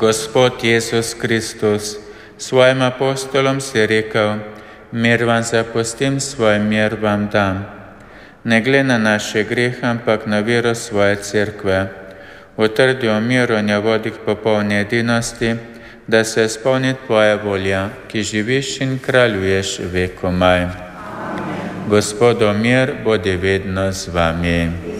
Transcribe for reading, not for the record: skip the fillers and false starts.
Gospod Jezus Kristus svojim apostolom si rekel: mir vam zapustim, svoj mir vam dam. Ne glede na naše grehe, ampak na vero svoje cerkve. Utrdi v miru in jo vodi k popolni edinosti, da se izpolni tvoja volja, ki živiš in kraljuješ vekomaj. Gospodov mir bodi vedno z vami.